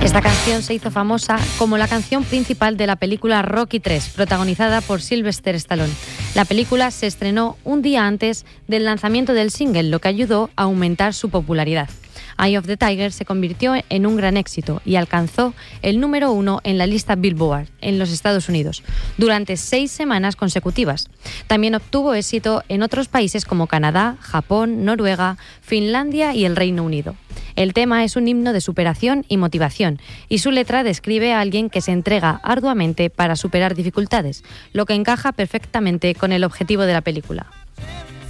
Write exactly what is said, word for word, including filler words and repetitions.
Esta canción se hizo famosa como la canción principal de la película Rocky tres, protagonizada por Sylvester Stallone. La película se estrenó un día antes del lanzamiento del single, lo que ayudó a aumentar su popularidad. Eye of the Tiger se convirtió en un gran éxito y alcanzó el número uno en la lista Billboard en los Estados Unidos durante seis semanas consecutivas. También obtuvo éxito en otros países como Canadá, Japón, Noruega, Finlandia y el Reino Unido. El tema es un himno de superación y motivación, y su letra describe a alguien que se entrega arduamente para superar dificultades, lo que encaja perfectamente con el objetivo de la película.